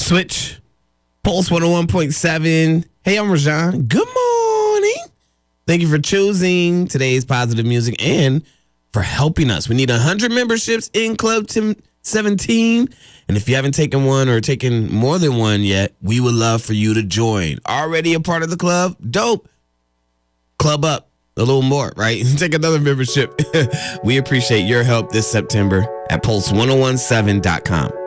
switch. Pulse 101.7. Hey, I'm Rajan. Good morning. Thank you for choosing today's positive music and for helping us. We need 100 memberships in Club 17. And if you haven't taken one or taken more than one yet, we would love for you to join. Already a part of the club? Dope. Club up a little more, right? Take another membership. We appreciate your help this September at pulse1017.com.